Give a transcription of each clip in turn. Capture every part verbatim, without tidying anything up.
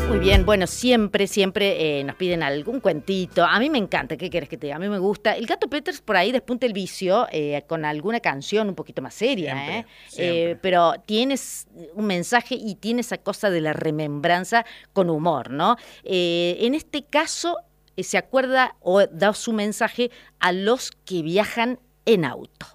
Muy bien, bueno, siempre, siempre eh, nos piden algún cuentito. A mí me encanta, ¿qué querés que te diga? A mí me gusta. El Gato Peters por ahí despunta el vicio eh, con alguna canción un poquito más seria, Siempre, ¿eh? siempre. Eh, pero tienes un mensaje y tiene esa cosa de la remembranza con humor, ¿no? Eh, en este caso, eh, se acuerda o da su mensaje a los que viajan en auto.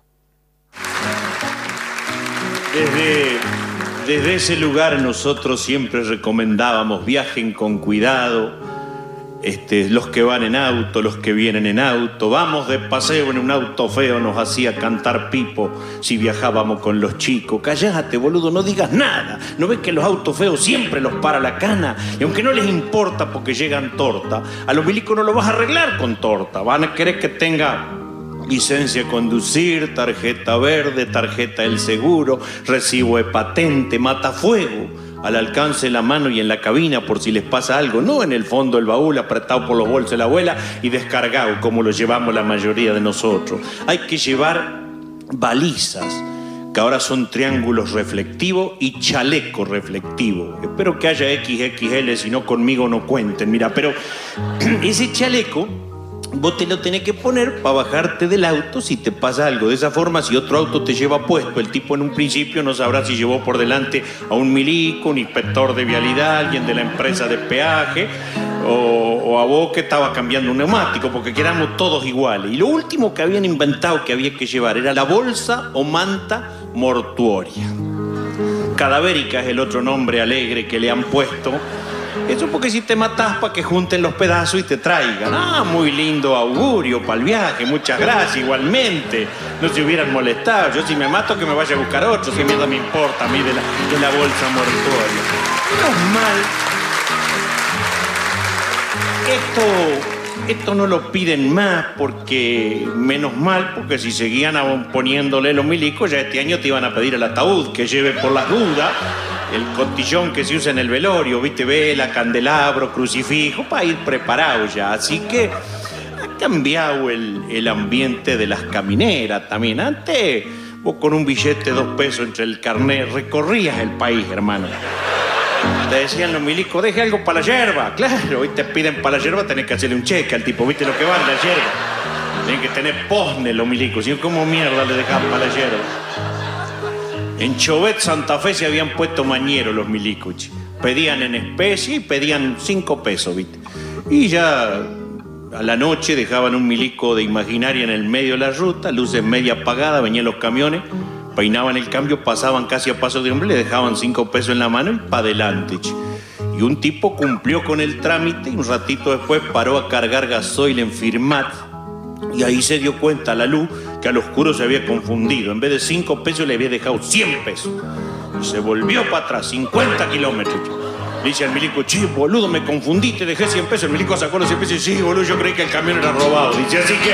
Desde, desde ese lugar nosotros siempre recomendábamos viajen con cuidado, este, los que van en auto, los que vienen en auto, vamos de paseo en un auto feo, nos hacía cantar Pipo si viajábamos con los chicos. Cállate, boludo, no digas nada, ¿no ves que los autos feos siempre los para la cana? Y aunque no les importa porque llegan torta, a los milicos no lo vas a arreglar con torta, van a querer que tenga licencia de conducir, tarjeta verde, tarjeta del seguro, recibo de patente, matafuego, al alcance de la mano y en la cabina por si les pasa algo, no en el fondo del baúl apretado por los bolsos de la abuela y descargado como lo llevamos la mayoría de nosotros. Hay que llevar balizas, que ahora son triángulos reflectivos y chaleco reflectivo. Espero que haya equis equis ele, si no conmigo no cuenten, mira, pero ese chaleco vos te lo tenés que poner para bajarte del auto si te pasa algo. De esa forma, si otro auto te lleva puesto, el tipo en un principio no sabrá si llevó por delante a un milico, un inspector de vialidad, alguien de la empresa de peaje, o, o a vos que estaba cambiando un neumático, porque quedamos todos iguales. Y lo último que habían inventado que había que llevar era la bolsa o manta mortuoria. Cadavérica es el otro nombre alegre que le han puesto. Eso porque si te matás para que junten los pedazos y te traigan. Ah, muy lindo augurio para el viaje, muchas gracias, igualmente. No se hubieran molestado. Yo si me mato que me vaya a buscar otro, si mierda me importa a mí de la, de la bolsa mortuoria. Menos mal. Esto, esto no lo piden más porque, menos mal, porque si seguían poniéndole los milicos, ya este año te iban a pedir el ataúd que lleve por las dudas el cotillón que se usa en el velorio, viste, vela, candelabro, crucifijo, para ir preparado ya. Así que ha cambiado el, el ambiente de las camineras también. Antes, vos con un billete de dos pesos entre el carnet recorrías el país, hermano. Te decían los milicos, deje algo para la yerba. Claro, hoy te piden para la yerba, tenés que hacerle un cheque al tipo, viste lo que va en la yerba. Tienen que tener posne los milicos, si no, ¿cómo mierda le dejan para la yerba? En Chovet, Santa Fe, se habían puesto mañeros los milicos. Pedían en especie y pedían cinco pesos, ¿viste? Y ya a la noche dejaban un milico de imaginaria en el medio de la ruta, luces media apagadas, venían los camiones, peinaban el cambio, pasaban casi a paso de hombre, le dejaban cinco pesos en la mano y para adelante. Y un tipo cumplió con el trámite y un ratito después paró a cargar gasoil en Firmat. Y ahí se dio cuenta a la luz que al oscuro se había confundido. En vez de cinco pesos le había dejado cien pesos. Y se volvió para atrás, cincuenta kilómetros. Le dice al milico, che, boludo, me confundiste, dejé cien pesos. El milico sacó los cien pesos y dice, sí, boludo, yo creí que el camión era robado. Dice, así que...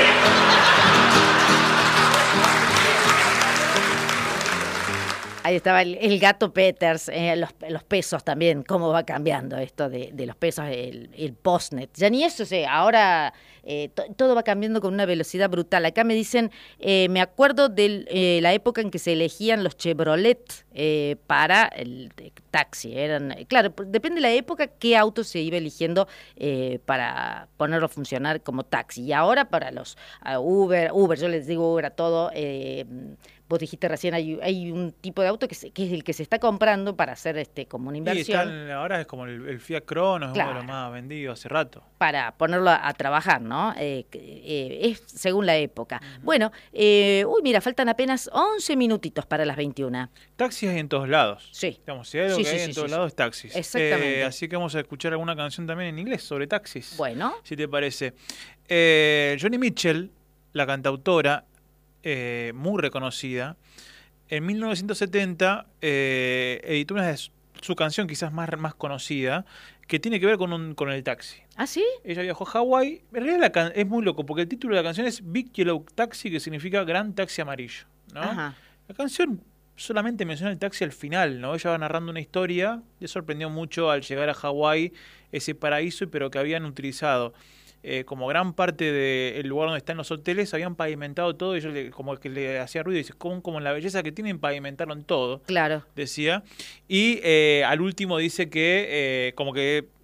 Ahí estaba el, el Gato Peters, eh, los, los pesos también, cómo va cambiando esto de, de los pesos, el, el postnet. Ya ni eso sé, ahora eh, to, todo va cambiando con una velocidad brutal. Acá me dicen, eh, me acuerdo de eh, la época en que se elegían los Chevrolet eh, para el taxi. Eran, claro, depende de la época qué auto se iba eligiendo eh, para ponerlo a funcionar como taxi. Y ahora para los uh, Uber, Uber, yo les digo Uber a todo, eh, vos dijiste recién, hay, hay un tipo de auto que, se, que es el que se está comprando para hacer este como una inversión. Sí, están, ahora es como el, el Fiat Crono, claro, es uno de los más vendidos hace rato. Para ponerlo a, a trabajar, ¿no? Eh, eh, es según la época. Uh-huh. Bueno, eh, uy, mira, faltan apenas once minutitos para las veintiuna. Taxis hay en todos lados. Sí. Digamos, si hay algo sí, que sí, hay sí, en todos sí, lados sí. es taxis. Exactamente. Eh, así que vamos a escuchar alguna canción también en inglés sobre taxis. Bueno. Si te parece. Eh, Joni Mitchell, la cantautora, eh, muy reconocida, en mil novecientos setenta eh, editó una de su canción quizás más, más conocida, que tiene que ver con, un, con el taxi. ¿Ah, sí? Ella viajó a Hawái. En realidad la can- es muy loco, porque el título de la canción es Big Yellow Taxi, que significa Gran Taxi Amarillo, ¿no? Ajá. La canción solamente menciona el taxi al final, ¿no? Ella va narrando una historia. Le sorprendió mucho al llegar a Hawái ese paraíso, pero que habían utilizado eh, como gran parte del lugar donde están los hoteles, habían pavimentado todo, y yo le, como que le hacía ruido, y dice, como, como en la belleza que tienen, pavimentaron todo. Claro. Decía. Y eh, al último dice que eh, como que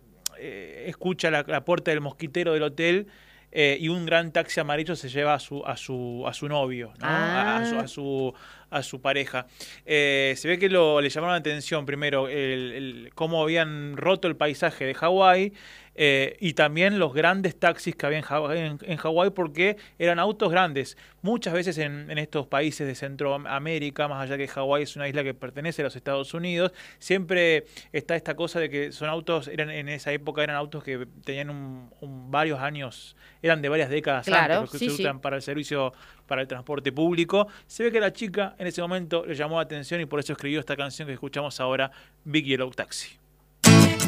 eh, escucha la, la puerta del mosquitero del hotel eh, y un gran taxi amarillo se lleva a su a su a su novio, ¿no? Ah. a, a, su, a su a su pareja. Eh, se ve que lo, le llamaron la atención primero el, el, cómo habían roto el paisaje de Hawái. Eh, y también los grandes taxis que había en Hawái, en, en Hawái, porque eran autos grandes. Muchas veces en, en estos países de Centroamérica, más allá que Hawái es una isla que pertenece a los Estados Unidos, siempre está esta cosa de que son autos, eran en esa época eran autos que tenían un, un, varios años, eran de varias décadas claro, antes, los que sí, se usan sí. para el servicio, para el transporte público. Se ve que la chica en ese momento le llamó la atención y por eso escribió esta canción que escuchamos ahora, Big Yellow Taxi.